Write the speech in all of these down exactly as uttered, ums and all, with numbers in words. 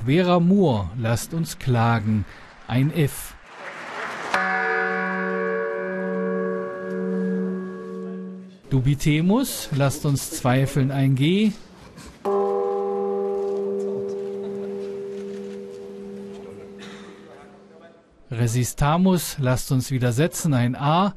Querer Mur, lasst uns klagen, ein F. Dubitemus, lasst uns zweifeln, ein G. Resistamus, lasst uns widersetzen, ein A.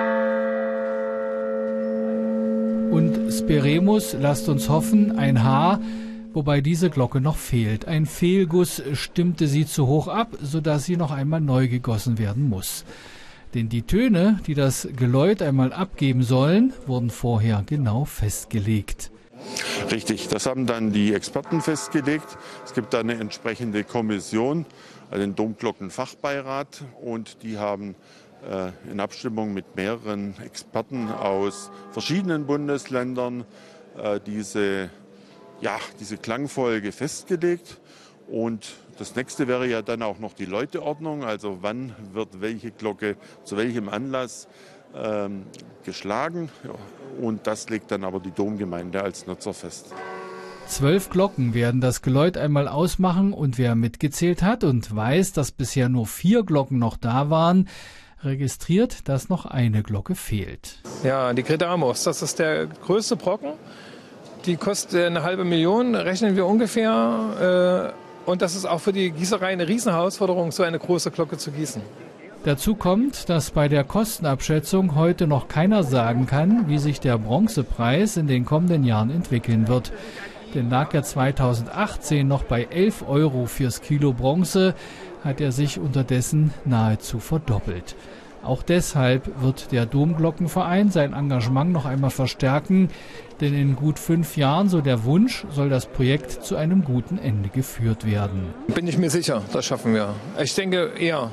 Und Speremus, lasst uns hoffen, ein H, wobei diese Glocke noch fehlt. Ein Fehlguss stimmte sie zu hoch ab, sodass sie noch einmal neu gegossen werden muss. Denn die Töne, die das Geläut einmal abgeben sollen, wurden vorher genau festgelegt. Richtig, das haben dann die Experten festgelegt. Es gibt da eine entsprechende Kommission, also den Domglockenfachbeirat, und die haben äh, in Abstimmung mit mehreren Experten aus verschiedenen Bundesländern äh, diese, ja, diese Klangfolge festgelegt. Und das nächste wäre ja dann auch noch die Läuteordnung, also wann wird welche Glocke zu welchem Anlass ähm, geschlagen. Ja, und das legt dann aber die Domgemeinde als Nutzer fest. Zwölf Glocken werden das Geläut einmal ausmachen, und wer mitgezählt hat und weiß, dass bisher nur vier Glocken noch da waren, registriert, dass noch eine Glocke fehlt. Ja, die Gredamos, das ist der größte Brocken. Die kostet eine halbe Million, rechnen wir ungefähr. Äh, und das ist auch für die Gießerei eine Riesenherausforderung, so eine große Glocke zu gießen. Dazu kommt, dass bei der Kostenabschätzung heute noch keiner sagen kann, wie sich der Bronzepreis in den kommenden Jahren entwickeln wird. Denn lag er zweitausendachtzehn noch bei elf Euro fürs Kilo Bronze, hat er sich unterdessen nahezu verdoppelt. Auch deshalb wird der Domglockenverein sein Engagement noch einmal verstärken, denn in gut fünf Jahren, so der Wunsch, soll das Projekt zu einem guten Ende geführt werden. Bin ich mir sicher, das schaffen wir. Ich denke eher.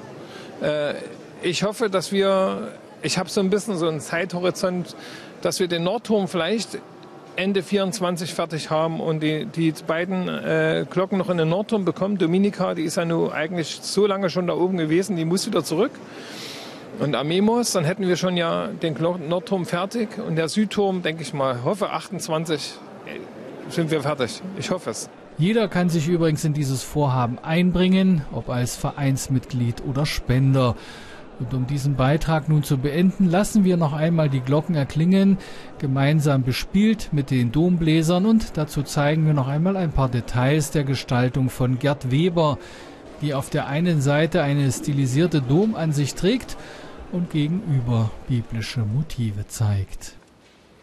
Äh, ich hoffe, dass wir, ich habe so ein bisschen so einen Zeithorizont, dass wir den Nordturm vielleicht Ende vierundzwanzig fertig haben und die, die beiden äh, Glocken noch in den Nordturm bekommen. Dominica, die ist ja nun eigentlich so lange schon da oben gewesen, die muss wieder zurück. Und Amemos, dann hätten wir schon ja den Nordturm fertig. Und der Südturm, denke ich mal, hoffe achtundzwanzig sind wir fertig. Ich hoffe es. Jeder kann sich übrigens in dieses Vorhaben einbringen, ob als Vereinsmitglied oder Spender. Und um diesen Beitrag nun zu beenden, lassen wir noch einmal die Glocken erklingen, gemeinsam bespielt mit den Dombläsern, und dazu zeigen wir noch einmal ein paar Details der Gestaltung von Gerd Weber, die auf der einen Seite eine stilisierte Domansicht trägt und gegenüber biblische Motive zeigt.